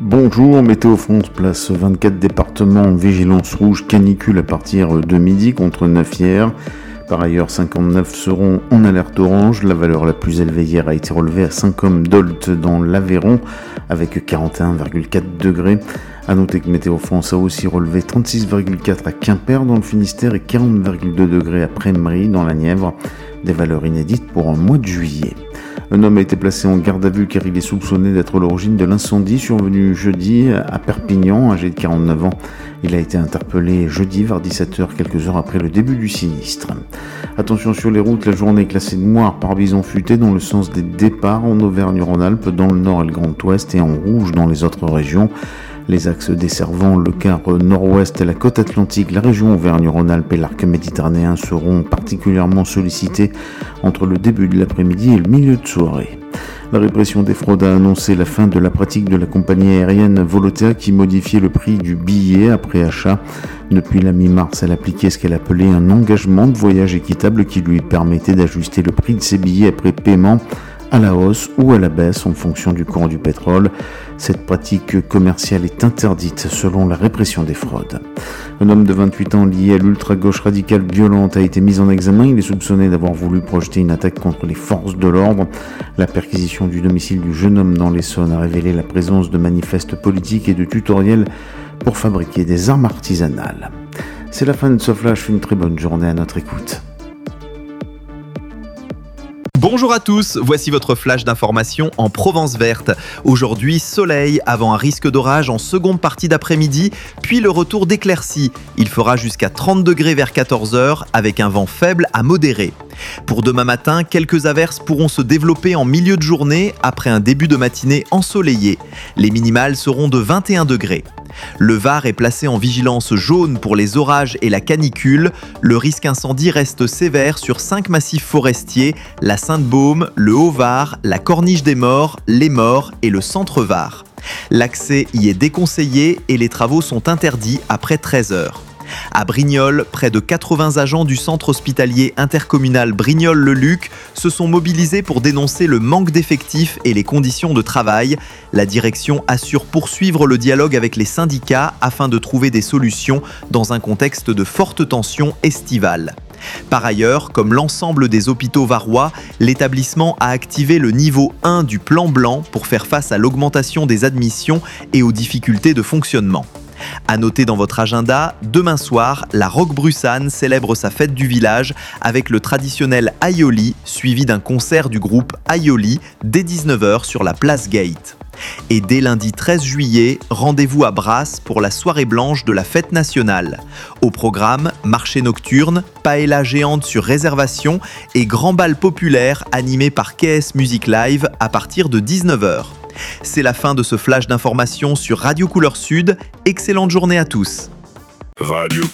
Bonjour, Météo France place 24 départements en vigilance rouge canicule à partir de midi contre 9 hier. Par ailleurs, 59 seront en alerte orange. La valeur la plus élevée hier a été relevée à Saint-Côme-d'Olt dans l'Aveyron avec 41,4 degrés. A noter que Météo France a aussi relevé 36,4 à Quimper dans le Finistère et 40,2 degrés à Prémery dans la Nièvre. Des valeurs inédites pour un mois de juillet. Un homme a été placé en garde à vue car il est soupçonné d'être l'origine de l'incendie survenu jeudi à Perpignan, âgé de 49 ans. Il a été interpellé jeudi vers 17h, quelques heures après le début du sinistre. Attention sur les routes, la journée est classée noire par bison futé dans le sens des départs en Auvergne-Rhône-Alpes, dans le nord et le Grand Ouest et en rouge dans les autres régions. Les axes desservant le quart nord-ouest et la côte atlantique, la région Auvergne-Rhône-Alpes et l'arc méditerranéen seront particulièrement sollicités entre le début de l'après-midi et le milieu de soirée. La répression des fraudes a annoncé la fin de la pratique de la compagnie aérienne Volotea qui modifiait le prix du billet après achat. Depuis la mi-mars, elle appliquait ce qu'elle appelait un engagement de voyage équitable qui lui permettait d'ajuster le prix de ses billets après paiement à la hausse ou à la baisse en fonction du cours du pétrole. Cette pratique commerciale est interdite selon la répression des fraudes. Un homme de 28 ans lié à l'ultra-gauche radicale violente a été mis en examen. Il est soupçonné d'avoir voulu projeter une attaque contre les forces de l'ordre. La perquisition du domicile du jeune homme dans l'Essonne a révélé la présence de manifestes politiques et de tutoriels pour fabriquer des armes artisanales. C'est la fin de ce flash. Une très bonne journée à notre écoute. Bonjour à tous, voici votre flash d'information en Provence verte. Aujourd'hui, soleil avant un risque d'orage en seconde partie d'après-midi, puis le retour d'éclaircies. Il fera jusqu'à 30 degrés vers 14h avec un vent faible à modéré. Pour demain matin, quelques averses pourront se développer en milieu de journée après un début de matinée ensoleillé. Les minimales seront de 21 degrés. Le Var est placé en vigilance jaune pour les orages et la canicule. Le risque incendie reste sévère sur 5 massifs forestiers, la Sainte-Baume, le Haut-Var, la Corniche des Morts, les Morts et le Centre-Var. L'accès y est déconseillé et les travaux sont interdits après 13h. À Brignoles, près de 80 agents du centre hospitalier intercommunal Brignoles-le-Luc se sont mobilisés pour dénoncer le manque d'effectifs et les conditions de travail. La direction assure poursuivre le dialogue avec les syndicats afin de trouver des solutions dans un contexte de forte tension estivale. Par ailleurs, comme l'ensemble des hôpitaux varois, l'établissement a activé le niveau 1 du plan blanc pour faire face à l'augmentation des admissions et aux difficultés de fonctionnement. À noter dans votre agenda, demain soir, la Roquebrussanne célèbre sa fête du village avec le traditionnel Aioli, suivi d'un concert du groupe Aioli dès 19h sur la place Gate. Et dès lundi 13 juillet, rendez-vous à Brasse pour la soirée blanche de la fête nationale. Au programme, marché nocturne, paella géante sur réservation et grand bal populaire animé par KS Music Live à partir de 19h. C'est la fin de ce flash d'information sur Radio Couleur Sud. Excellente journée à tous.